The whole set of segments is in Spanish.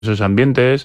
esos ambientes.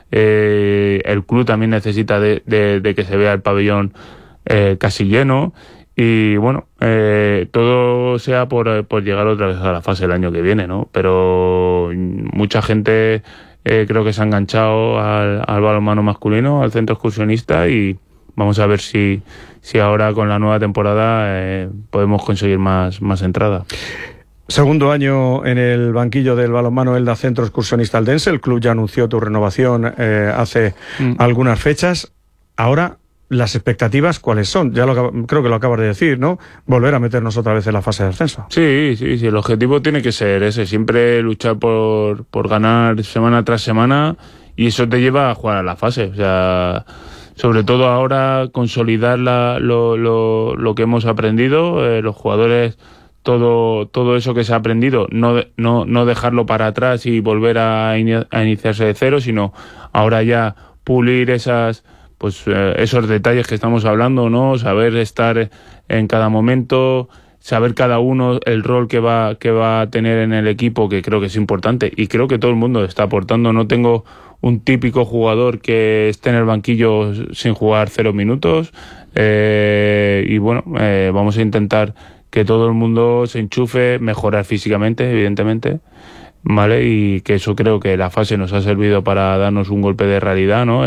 El club también necesita de que se vea el pabellón casi lleno. Y bueno, todo sea por llegar otra vez a la fase el año que viene, ¿no? Pero mucha gente creo que se ha enganchado al balonmano masculino, al centro excursionista, y vamos a ver si ahora con la nueva temporada podemos conseguir más entrada. Segundo año en el banquillo del balonmano Elda Centro Excursionista Eldense. El club ya anunció tu renovación hace algunas fechas. Ahora, las expectativas, ¿cuáles son? Creo que lo acabas de decir, ¿no? Volver a meternos otra vez en la fase de ascenso. Sí, el objetivo tiene que ser ese, siempre luchar por ganar semana tras semana, y eso te lleva a jugar a la fase. O sea, sobre todo ahora consolidar lo que hemos aprendido, los jugadores, todo eso que se ha aprendido, no dejarlo para atrás y volver a iniciarse de cero, sino ahora ya pulir esos detalles que estamos hablando, ¿no? Saber estar en cada momento, saber cada uno el rol que va a tener en el equipo, que creo que es importante, y creo que todo el mundo está aportando. No tengo un típico jugador que esté en el banquillo sin jugar 0 minutos, y bueno, vamos a intentar que todo el mundo se enchufe, mejorar físicamente, evidentemente, ¿vale? Y que eso creo que la fase nos ha servido para darnos un golpe de realidad, ¿no?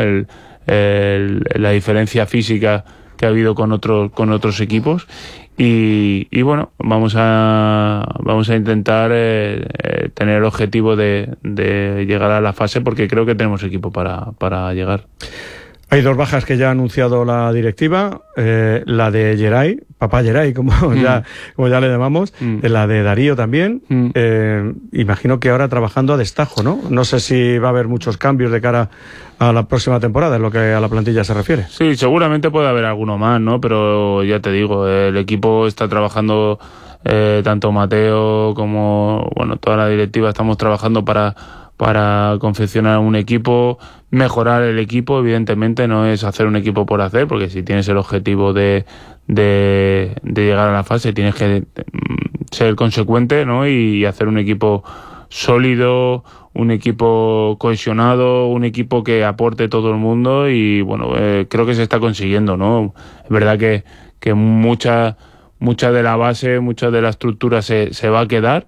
La diferencia física que ha habido con otros equipos, y bueno, vamos a intentar tener el objetivo de llegar a la fase, porque creo que tenemos equipo para llegar. Hay 2 bajas que ya ha anunciado la directiva, la de Geray, papá Geray, como ya le llamamos, la de Darío también. Imagino que ahora trabajando a destajo, ¿no? No sé si va a haber muchos cambios de cara a la próxima temporada, en lo que a la plantilla se refiere. Sí, seguramente puede haber alguno más, ¿no? Pero ya te digo, el equipo está trabajando, tanto Mateo como, bueno, toda la directiva estamos trabajando para confeccionar un equipo, mejorar el equipo. Evidentemente no es hacer un equipo por hacer, porque si tienes el objetivo de llegar a la fase, tienes que ser consecuente, ¿no? Y hacer un equipo sólido, un equipo cohesionado, un equipo que aporte todo el mundo, y bueno, creo que se está consiguiendo, ¿no? Es verdad que mucha de la base, mucha de la estructura se va a quedar.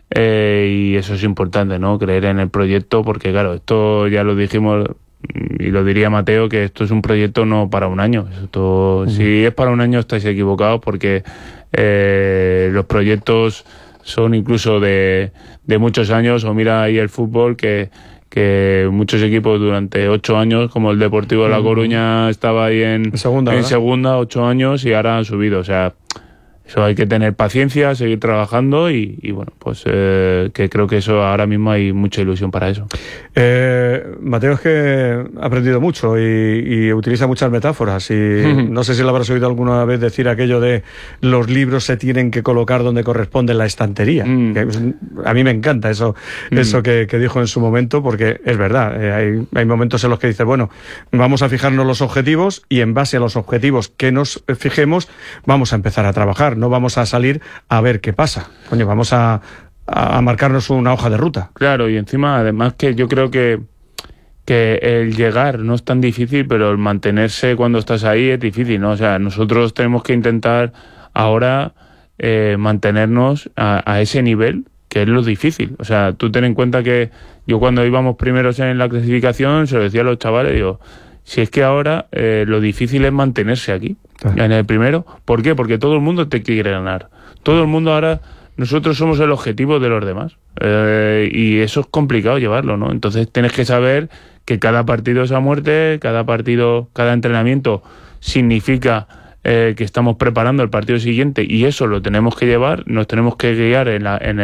Y eso es importante, ¿no? Creer en el proyecto, porque claro, esto ya lo dijimos y lo diría Mateo, que esto es un proyecto no para un año. Si es para un año estáis equivocados, porque los proyectos son incluso de muchos años. O mira ahí el fútbol, que muchos equipos durante 8 años, como el Deportivo de La Coruña estaba ahí en segunda 8 años, y ahora han subido. O sea, eso hay que tener paciencia, seguir trabajando, y bueno, pues que creo que eso ahora mismo hay mucha ilusión para eso. Mateo es que ha aprendido mucho y utiliza muchas metáforas, y no sé si lo habrás oído alguna vez decir aquello de los libros se tienen que colocar donde corresponde en la estantería. A mí me encanta eso que dijo en su momento, porque es verdad, hay momentos en los que dices, bueno, vamos a fijarnos los objetivos, y en base a los objetivos que nos fijemos vamos a empezar a trabajar. No vamos a salir a ver qué pasa. Coño, vamos a marcarnos una hoja de ruta. Claro, y encima, además, que yo creo que el llegar no es tan difícil, pero el mantenerse cuando estás ahí es difícil, ¿no? O sea, nosotros tenemos que intentar ahora mantenernos a ese nivel, que es lo difícil. O sea, tú ten en cuenta que yo, cuando íbamos primeros en la clasificación, se lo decía a los chavales, digo, si es que ahora lo difícil es mantenerse aquí, en el primero. ¿Por qué? Porque todo el mundo te quiere ganar. Todo el mundo ahora, nosotros somos el objetivo de los demás. Y eso es complicado llevarlo, ¿no? Entonces tienes que saber que cada partido es a muerte, cada partido, cada entrenamiento significa que estamos preparando el partido siguiente, y eso lo tenemos que llevar, nos tenemos que guiar en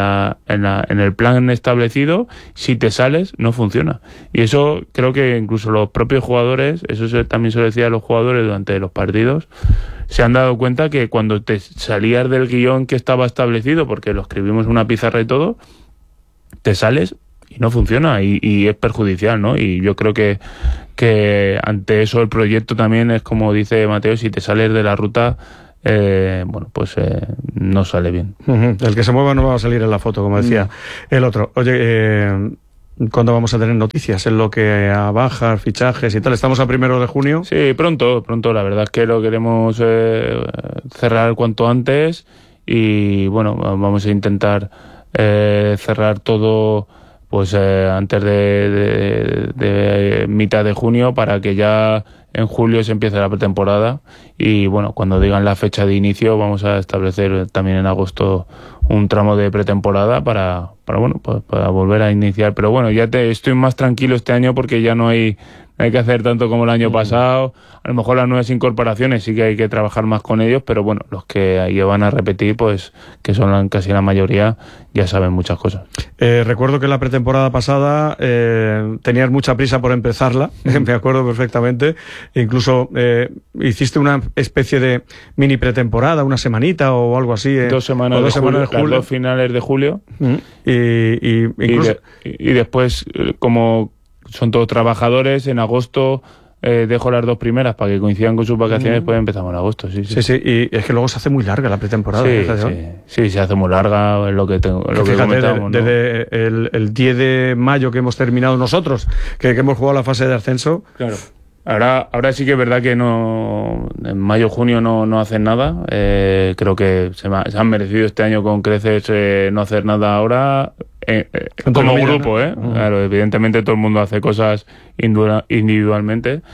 el plan establecido. Si te sales, no funciona. Y eso creo que incluso los propios jugadores, también se lo decía a los jugadores durante los partidos, se han dado cuenta que cuando te salías del guión que estaba establecido, porque lo escribimos en una pizarra y todo, te sales y no funciona, y es perjudicial, ¿no? Y yo creo que ante eso el proyecto también es como dice Mateo, si te sales de la ruta, bueno, pues no sale bien. El que se mueva no va a salir en la foto, como decía el otro. Oye, ¿Cuándo vamos a tener noticias en lo que a bajas, fichajes y tal? Estamos a 1 de junio. Sí, pronto. La verdad es que lo queremos cerrar cuanto antes y bueno, vamos a intentar cerrar todo pues antes de mitad de junio para que ya en julio se empiece la pretemporada y bueno, cuando digan la fecha de inicio vamos a establecer también en agosto un tramo de pretemporada para bueno, pues para volver a iniciar, pero bueno, estoy más tranquilo este año porque ya no hay que hacer tanto como el año pasado. A lo mejor las nuevas incorporaciones sí que hay que trabajar más con ellos, pero bueno, los que ahí van a repetir, pues que son casi la mayoría, ya saben muchas cosas. Recuerdo que la pretemporada pasada tenías mucha prisa por empezarla, me acuerdo perfectamente. Incluso hiciste una especie de mini pretemporada, una semanita o algo así. 2 semanas, de julio, las 2 finales de julio. Y después, como son todos trabajadores, en agosto dejo las 2 primeras para que coincidan con sus vacaciones, después empezamos en agosto. Sí, y es que luego se hace muy larga la pretemporada. Sí, se hace muy larga, es lo que fíjate, desde el 10 de mayo que hemos terminado nosotros, que hemos jugado la fase de ascenso. Claro. Ahora sí que es verdad que no, en mayo, junio no hacen nada. Creo que se han merecido este año con creces no hacer nada ahora. Como grupo, ¿no? Claro, evidentemente todo el mundo hace cosas individualmente,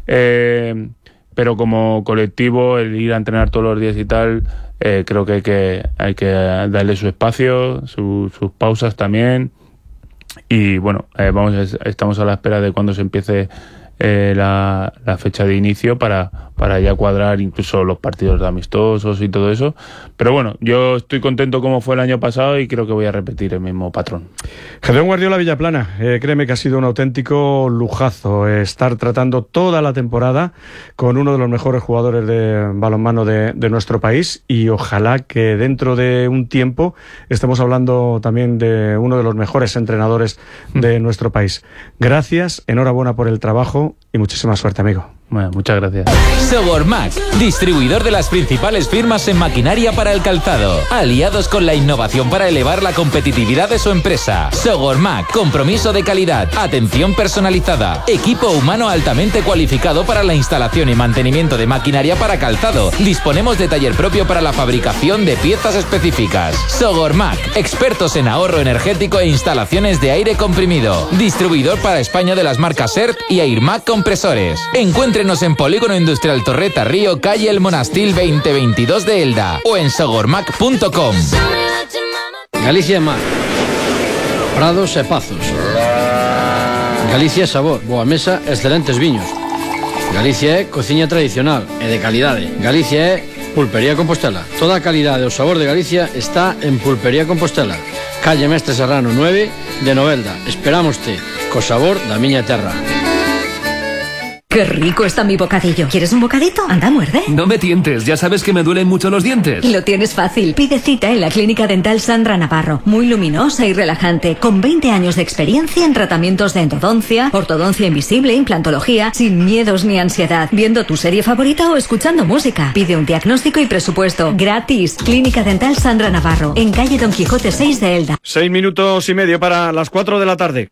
pero como colectivo, el ir a entrenar todos los días y tal, creo que hay que darle su espacio, sus pausas también. Y bueno, estamos a la espera de cuando se empiece la fecha de inicio para ya cuadrar incluso los partidos de amistosos y todo eso, pero bueno, yo estoy contento como fue el año pasado y creo que voy a repetir el mismo patrón. Gedeón Guardiola Villaplana, créeme que ha sido un auténtico lujazo estar tratando toda la temporada con uno de los mejores jugadores de balonmano de nuestro país y ojalá que dentro de un tiempo estemos hablando también de uno de los mejores entrenadores de nuestro país. Gracias, enhorabuena por el trabajo y muchísima suerte, amigo. Bueno, muchas gracias. Sogormac, distribuidor de las principales firmas en maquinaria para el calzado, aliados con la innovación para elevar la competitividad de su empresa. Sogormac, compromiso de calidad, atención personalizada, equipo humano altamente cualificado para la instalación y mantenimiento de maquinaria para calzado. Disponemos de taller propio para la fabricación de piezas específicas. Sogormac, expertos en ahorro energético e instalaciones de aire comprimido. Distribuidor para España de las marcas ERT y Airmac Compresores. Encuéntrenos en Polígono Industrial Torreta Río, calle El Monastil 2022 de Elda o en sogormac.com. Galicia é mar, prados e pazos. Galicia é sabor, boa mesa, excelentes viños. Galicia é cociña tradicional e de calidade. Galicia é Pulpería Compostela. Toda a calidade e o sabor de Galicia está en Pulpería Compostela. Calle Mestre Serrano 9 de Novelda. Esperámoste co sabor da miña terra. ¡Qué rico está mi bocadillo! ¿Quieres un bocadito? Anda, muerde. No me tientes, ya sabes que me duelen mucho los dientes. Lo tienes fácil. Pide cita en la Clínica Dental Sandra Navarro. Muy luminosa y relajante, con 20 años de experiencia en tratamientos de endodoncia, ortodoncia invisible, implantología, sin miedos ni ansiedad, viendo tu serie favorita o escuchando música. Pide un diagnóstico y presupuesto gratis. Clínica Dental Sandra Navarro, en calle Don Quijote 6 de Elda. 6 minutos y medio para las 4 de la tarde.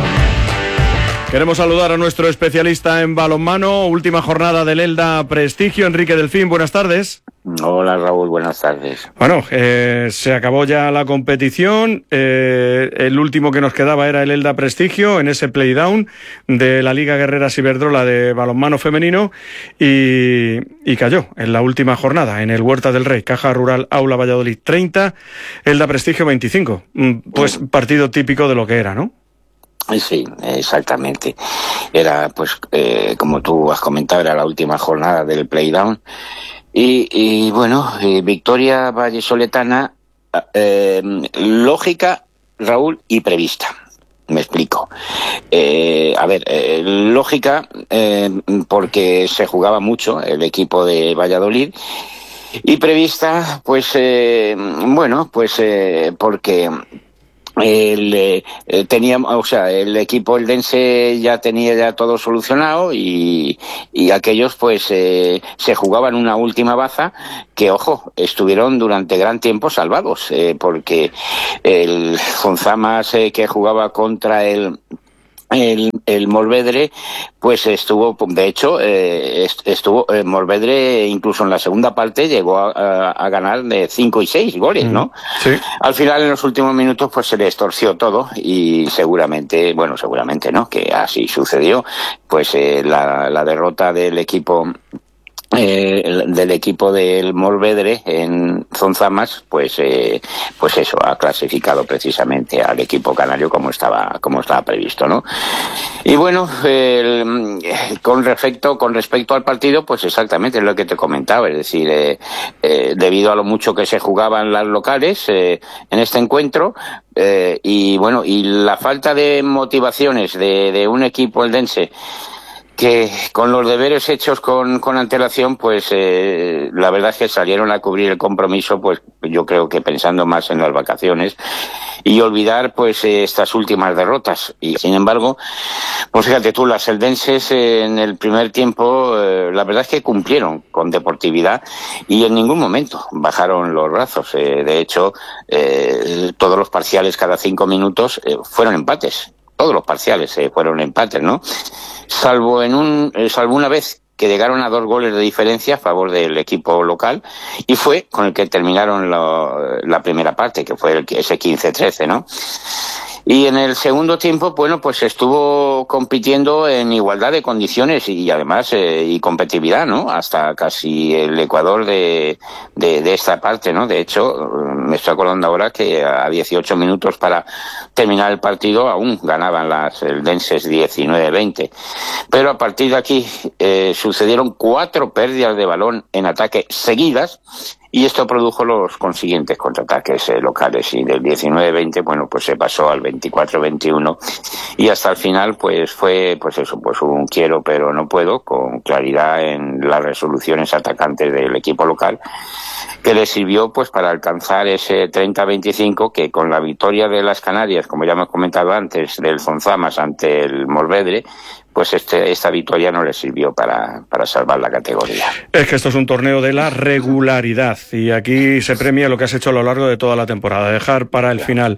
Queremos saludar a nuestro especialista en balonmano, última jornada del Elda Prestigio, Enrique Delfín, buenas tardes. Hola Raúl, buenas tardes. Bueno, se acabó ya la competición, el último que nos quedaba era el Elda Prestigio en ese playdown de la Liga Guerreras Iberdrola de balonmano femenino y cayó en la última jornada en el Huerta del Rey, Caja Rural Aula Valladolid 30, Elda Prestigio 25, pues partido típico de lo que era, ¿no? Sí, exactamente. Era, pues, como tú has comentado, era la última jornada del playdown. Y bueno, victoria vallesoletana, lógica, Raúl, y prevista. Me explico. Lógica, porque se jugaba mucho el equipo de Valladolid. Y prevista, pues, porque el equipo eldense ya tenía ya todo solucionado y aquellos pues se jugaban una última baza que, ojo, estuvieron durante gran tiempo salvados, porque el Fonzamas que jugaba contra el Morvedre, pues estuvo, de hecho, Morvedre incluso en la segunda parte llegó a ganar de 5 y 6 goles, ¿no? Sí. Al final, en los últimos minutos, pues se les torció todo y seguramente no, que así sucedió, pues la derrota del equipo del Morvedre en Zonzamas, pues eso ha clasificado precisamente al equipo canario como estaba previsto, ¿no? Y bueno, con respecto al partido, pues exactamente es lo que te comentaba, es decir, debido a lo mucho que se jugaban las locales en este encuentro, y bueno, y la falta de motivaciones de un equipo eldense que con los deberes hechos con antelación, pues la verdad es que salieron a cubrir el compromiso, pues yo creo que pensando más en las vacaciones y olvidar pues estas últimas derrotas. Y sin embargo, pues fíjate tú, las eldenses en el primer tiempo, la verdad es que cumplieron con deportividad y en ningún momento bajaron los brazos. De hecho, todos los parciales cada 5 minutos fueron empates. Todos los parciales fueron empates, ¿no? Salvo una vez que llegaron a 2 goles de diferencia a favor del equipo local, y fue con el que terminaron la primera parte, que fue ese 15-13, ¿no? Y en el segundo tiempo, bueno, pues estuvo compitiendo en igualdad de condiciones y además y competitividad, ¿no? Hasta casi el Ecuador de esta parte, ¿no? De hecho, me estoy acordando ahora que a 18 minutos para terminar el partido aún ganaban las eldenses 19-20. Pero a partir de aquí sucedieron 4 pérdidas de balón en ataque seguidas, y esto produjo los consiguientes contraataques locales, y del 19-20, bueno, pues se pasó al 24-21, y hasta el final pues fue pues eso, pues un quiero pero no puedo, con claridad en las resoluciones atacantes del equipo local, que le sirvió pues para alcanzar ese 30-25, que con la victoria de las Canarias, como ya hemos comentado antes, del Zonzamas ante el Morvedre, pues esta victoria no le sirvió para salvar la categoría. Es que esto es un torneo de la regularidad y aquí se premia lo que has hecho a lo largo de toda la temporada. Dejar para el final,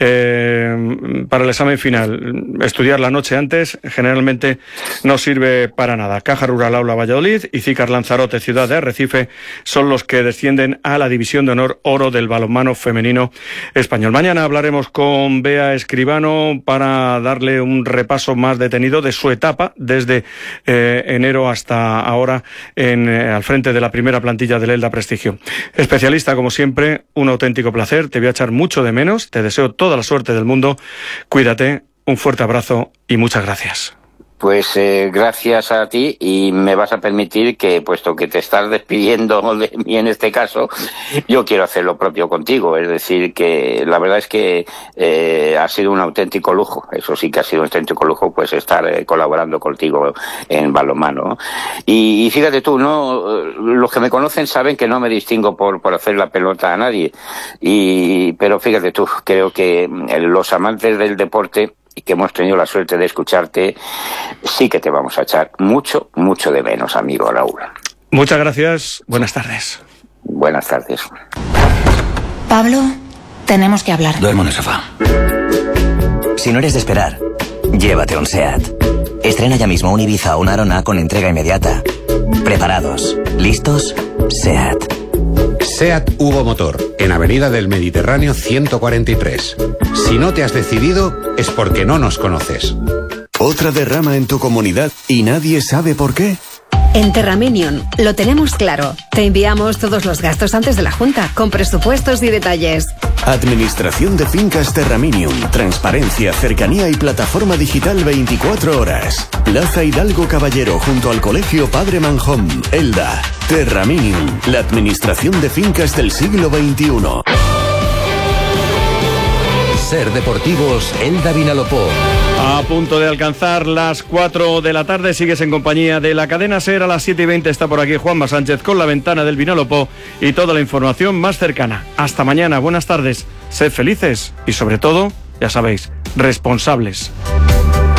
para el examen final, estudiar la noche antes, generalmente no sirve para nada. Caja Rural Aula Valladolid y Cícar Lanzarote Ciudad de Arrecife son los que descienden a la División de Honor Oro del balonmano femenino español. Mañana hablaremos con Bea Escribano para darle un repaso más detenido de su etapa desde enero hasta ahora al frente de la primera plantilla del Elda Prestigio. Especialista, como siempre, un auténtico placer. Te voy a echar mucho de menos. Te deseo toda la suerte del mundo. Cuídate, un fuerte abrazo y muchas gracias. Pues gracias a ti, y me vas a permitir que, puesto que te estás despidiendo de mí en este caso, yo quiero hacer lo propio contigo. Es decir, que la verdad es que ha sido un auténtico lujo, eso sí que ha sido un auténtico lujo, pues estar colaborando contigo en balonmano. Y fíjate tú, ¿no? Los que me conocen saben que no me distingo por hacer la pelota a nadie, pero fíjate tú, creo que los amantes del deporte y que hemos tenido la suerte de escucharte, sí que te vamos a echar mucho, mucho de menos, amigo Raúl. Muchas gracias. Buenas tardes. Buenas tardes. Pablo, tenemos que hablar. Duermo en el sofá. Si no eres de esperar, llévate un SEAT. Estrena ya mismo un Ibiza o un Arona con entrega inmediata. ¿Preparados? ¿Listos? SEAT. SEAT Hugo Motor, en Avenida del Mediterráneo 143. Si no te has decidido, es porque no nos conoces. ¿Otra derrama en tu comunidad y nadie sabe por qué? En Terraminion lo tenemos claro. Te enviamos todos los gastos antes de la Junta, con presupuestos y detalles. Administración de Fincas Terraminion. Transparencia, cercanía y plataforma digital 24 horas. Plaza Hidalgo Caballero, junto al Colegio Padre Manjón. Elda. Terraminion. La administración de fincas del siglo XXI. Ser Deportivos, Elda Vinalopó. A punto de alcanzar las 4 de la tarde, sigues en compañía de la cadena SER. A las 7:20 está por aquí Juanma Sánchez con la ventana del Vinalopó y toda la información más cercana. Hasta mañana, buenas tardes, sed felices y sobre todo, ya sabéis, responsables.